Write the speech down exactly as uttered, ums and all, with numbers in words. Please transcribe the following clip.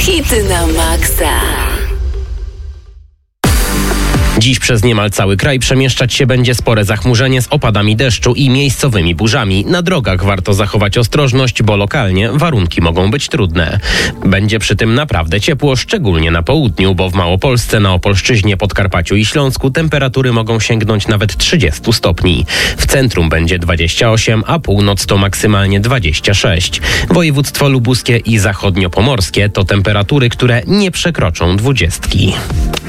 Hity na maksa. Dziś przez niemal cały kraj przemieszczać się będzie spore zachmurzenie z opadami deszczu i miejscowymi burzami. Na drogach warto zachować ostrożność, bo lokalnie warunki mogą być trudne. Będzie przy tym naprawdę ciepło, szczególnie na południu, bo w Małopolsce, na Opolszczyźnie, Podkarpaciu i Śląsku temperatury mogą sięgnąć nawet trzydzieści stopni. W centrum będzie dwadzieścia osiem, a północ to maksymalnie dwadzieścia sześć. Województwo lubuskie i zachodniopomorskie to temperatury, które nie przekroczą dwudziestki.